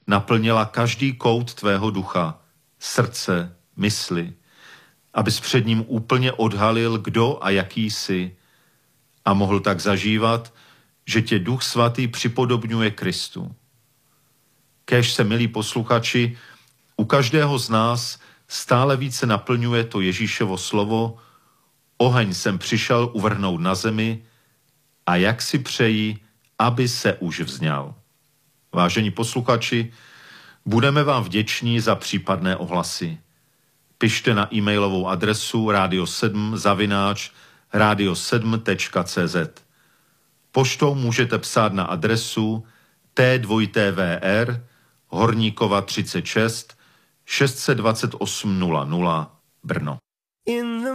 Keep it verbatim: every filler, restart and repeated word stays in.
naplnila každý kout tvého ducha, srdce, mysli, abys před ním úplně odhalil, kdo a jaký jsi, a mohl tak zažívat, že tě Duch Svatý připodobňuje Kristu. Kéž se, milí posluchači, u každého z nás stále více naplňuje to Ježíšovo slovo: oheň jsem přišel uvrhnout na zemi a jak si přeji, aby se už vzňal. Vážení posluchači, budeme vám vděční za případné ohlasy. Pište na e-mailovou adresu radio sedm zavináč radio sedm tečka cé zet. Poštou můžete psát na adresu T dva T V R Horníkova třicet šest šest set dvacet osm nula nula Brno.